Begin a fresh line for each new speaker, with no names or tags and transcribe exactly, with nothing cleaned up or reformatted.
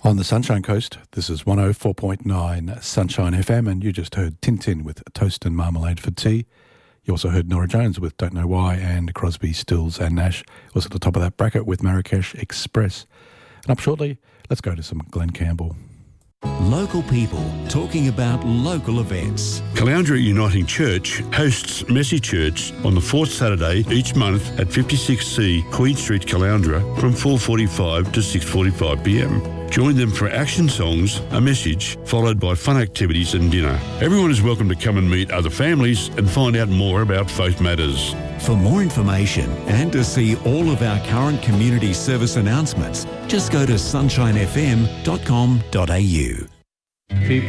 On the Sunshine Coast, this is one oh four point nine Sunshine F M, and you just heard Tintin with Toast and Marmalade for Tea. You also heard Nora Jones with Don't Know Why, and Crosby, Stills and Nash was at the top of that bracket with Marrakesh Express. And up shortly, let's go to some Glenn Campbell.
Local people talking about local events.
Caloundra Uniting Church hosts Messy Church on the fourth Saturday each month at fifty-six C Queen Street, Caloundra from four forty-five to six forty-five p m. Join them for action songs, a message, followed by fun activities and dinner. Everyone is welcome to come and meet other families and find out more about faith matters.
For more information and to see all of our current community service announcements, just go to sunshine f m dot com dot a u.
People